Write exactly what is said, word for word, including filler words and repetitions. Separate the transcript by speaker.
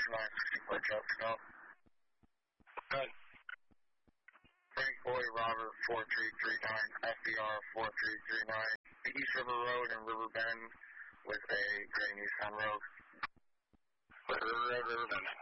Speaker 1: nine sixty-four Joe Snow.
Speaker 2: Good.
Speaker 1: Frank Boy Robert four three three nine, F B R four three three nine, East River Road in River Bend with a gray Nissan Rogue.
Speaker 2: River Road, River Bend.